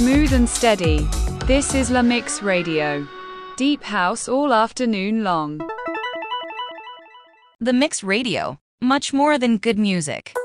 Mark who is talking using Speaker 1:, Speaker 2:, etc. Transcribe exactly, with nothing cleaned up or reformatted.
Speaker 1: Smooth and steady. This is La Mix Radio. Deep house all afternoon long.
Speaker 2: The Mix Radio. Much more than good music.